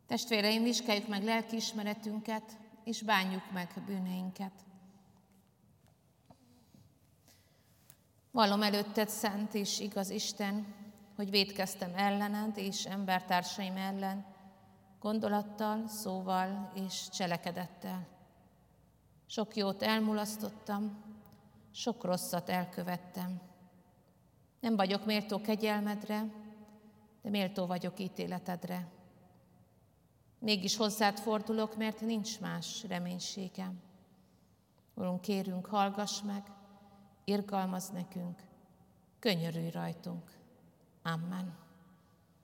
Testvéreim, vizsgáljuk meg lelkiismeretünket, és bánjuk meg bűneinket. Vallom előtted, szent és igaz Isten, hogy vétkeztem ellened és embertársaim ellen, gondolattal, szóval és cselekedettel. Sok jót elmulasztottam, sok rosszat elkövettem. Nem vagyok méltó kegyelmedre, de méltó vagyok ítéletedre. Mégis hozzád fordulok, mert nincs más reménységem. Urunk, kérünk, hallgass meg, irgalmazz nekünk, könyörülj rajtunk. Amen.